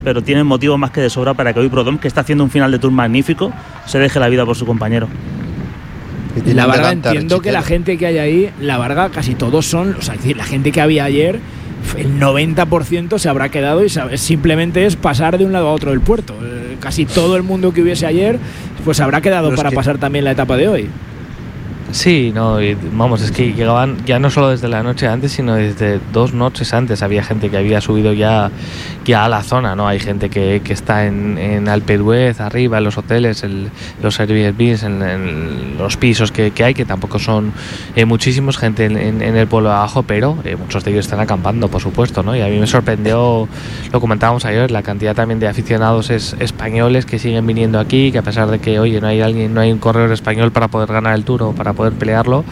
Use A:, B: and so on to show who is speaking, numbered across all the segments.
A: pero tienen motivos más que de sobra para que hoy Proudhon, que está haciendo un final de Tour magnífico, se deje la vida por su compañero.
B: Y la Varga, entiendo que la gente que hay ahí, la Varga casi todos son, o sea, es decir, la gente que había ayer, el 90% se habrá quedado y simplemente es pasar de un lado a otro del puerto. Casi todo el mundo que hubiese ayer pues habrá quedado para pasar también la etapa de hoy.
C: Sí, no, y vamos, es que llegaban ya no solo desde la noche antes, sino desde 2 noches antes. Había gente que había subido ya a la zona, ¿no? Hay gente que está en Alpe d'Huez, arriba, en los hoteles, los Airbnbs, en los pisos que hay, que tampoco son muchísimos, gente en el pueblo de abajo, pero muchos de ellos están acampando, por supuesto, ¿no? Y a mí me sorprendió, lo comentábamos ayer, la cantidad también de aficionados españoles que siguen viniendo aquí, que a pesar de que, oye, no hay un corredor español para poder ganar el Tour o para poder pelearlo,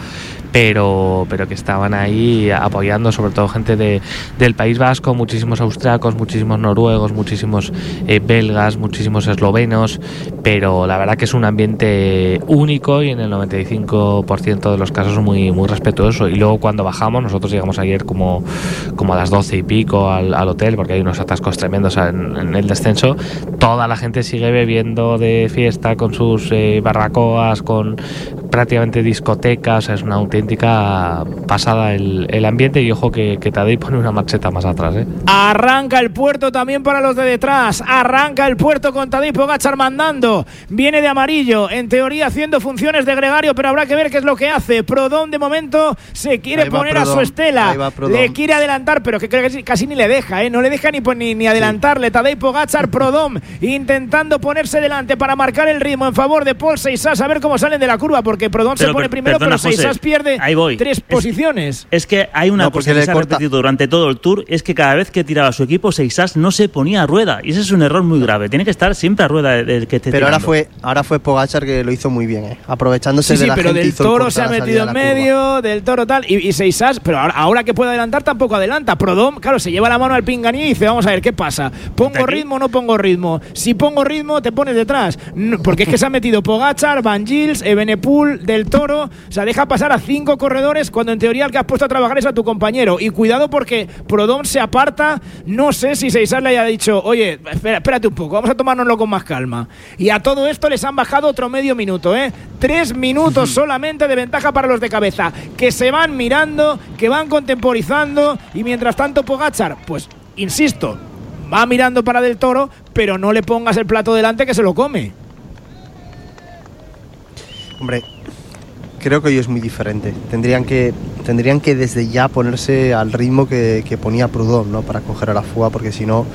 C: pero que estaban ahí apoyando, sobre todo gente del País Vasco, muchísimos austriacos, muchísimos noruegos, muchísimos belgas, muchísimos eslovenos, pero la verdad que es un ambiente único y en el 95% de los casos muy, muy respetuoso. Y luego cuando bajamos, nosotros llegamos ayer como a las 12 y pico al hotel, porque hay unos atascos tremendos en el descenso, toda la gente sigue bebiendo de fiesta con sus barbacoas, con prácticamente discotecas. Es una auténtica pasada el ambiente, y ojo que Tadej pone una marcheta más atrás, ¿eh?
B: Arranca el puerto también para los de detrás, arranca el puerto con Tadej Pogačar mandando, viene de amarillo, en teoría haciendo funciones de gregario, pero habrá que ver qué es lo que hace. Proudhon de momento se quiere poner a su estela, le quiere adelantar, pero que creo que casi ni le deja, no le deja ni adelantarle. Tadej Pogačar, Proudhon intentando ponerse delante para marcar el ritmo en favor de Paul Seyssas, a ver cómo salen de la curva, porque Proudhon se pone primero, pero Seyssas pierde 3 posiciones.
A: Es que hay una cosa que se ha repetido durante todo el Tour, es que cada vez que tiraba su equipo, Seyssas no se ponía a rueda, y ese es un error muy grave. Tiene que estar siempre a rueda del que esté tirando.
D: Pero ahora fue Pogačar que lo hizo muy bien, aprovechándose de la gente.
B: Sí, pero del Toro se ha metido en medio, del Toro tal, y Seyssas, pero ahora que puede adelantar tampoco adelanta. Proudhon, claro, se lleva la mano al pinganillo y dice, vamos a ver qué pasa, ¿pongo ritmo o no pongo ritmo? Si pongo ritmo te pones detrás, porque es que se ha metido Pogačar, Van Gils, Evenepoel, del Toro, o sea, deja pasar a 5 corredores cuando en teoría el que has puesto a trabajar es a tu compañero. Y cuidado porque Proudhon se aparta, no sé si Seyssas le haya dicho, oye, espérate un poco, vamos a tomárnoslo con más calma. Y a todo esto les han bajado otro medio minuto, 3 minutos solamente de ventaja para los de cabeza, que se van mirando, que van contemporizando, y mientras tanto Pogačar, pues, insisto, va mirando para del Toro, pero no le pongas el plato delante que se lo come.
D: Hombre, creo que hoy es muy diferente. Tendrían que desde ya ponerse al ritmo que ponía Proudhon, ¿no? Para coger a la fuga, porque si no,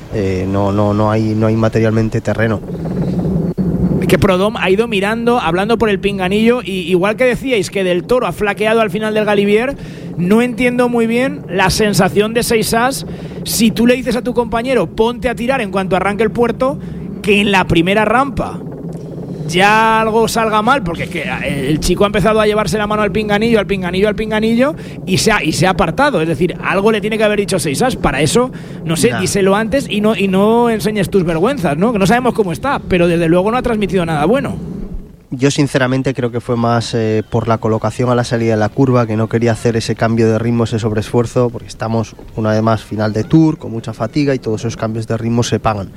D: no hay materialmente terreno.
B: Es que Proudhon ha ido mirando, hablando por el pinganillo, y igual que decíais que del Toro ha flaqueado al final del Galibier, no entiendo muy bien la sensación de Seyssas si tú le dices a tu compañero ponte a tirar en cuanto arranque el puerto, que en la primera rampa ya algo salga mal, porque es que el chico ha empezado a llevarse la mano al pinganillo, y se ha apartado. Es decir, algo le tiene que haber dicho Seyssas. Para eso, no sé, díselo antes y no enseñes tus vergüenzas, ¿no? Que no sabemos cómo está, pero desde luego no ha transmitido nada bueno.
D: Yo sinceramente creo que fue más por la colocación a la salida de la curva, que no quería hacer ese cambio de ritmo, ese sobreesfuerzo, porque estamos una vez más final de Tour, con mucha fatiga, y todos esos cambios de ritmo se pagan.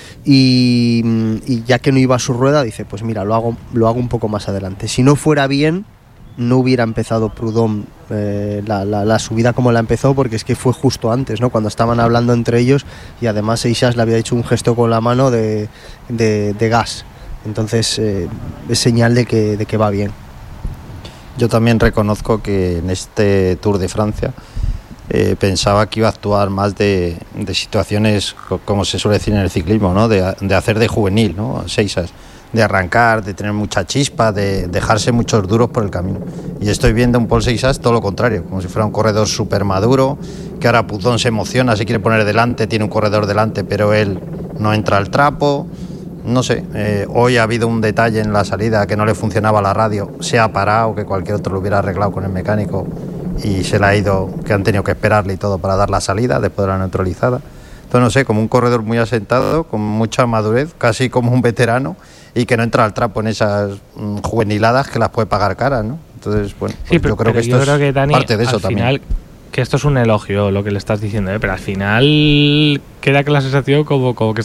D: Y ya que no iba a su rueda, dice, pues mira, lo hago un poco más adelante. Si no fuera bien, no hubiera empezado Proudhon la subida como la empezó, porque es que fue justo antes, ¿no? Cuando estaban hablando entre ellos, y además Seyssas le había hecho un gesto con la mano de gas. Entonces es señal de que va bien.
E: Yo también reconozco que en este Tour de Francia pensaba que iba a actuar más de situaciones, como se suele decir en el ciclismo, ¿no? De hacer de juvenil, ¿no? Seyssas, de arrancar, de tener mucha chispa, de dejarse muchos duros por el camino. Y estoy viendo un Paul Seyssas todo lo contrario, como si fuera un corredor súper maduro, que ahora Proudhon se emociona, se quiere poner delante, tiene un corredor delante, pero él no entra al trapo. No sé, hoy ha habido un detalle en la salida que no le funcionaba la radio, se ha parado, que cualquier otro lo hubiera arreglado con el mecánico, y se le ha ido, que han tenido que esperarle y todo para dar la salida después de la neutralizada. Entonces no sé, como un corredor muy asentado, con mucha madurez, casi como un veterano, y que no entra al trapo en esas juveniladas que las puede pagar caras, ¿no? Entonces, bueno,
C: sí,
E: pues yo creo que esto es
C: Dani,
E: parte de eso
C: al final,
E: también.
C: que esto es un elogio lo que le estás diciendo, pero al final queda que la sensación como que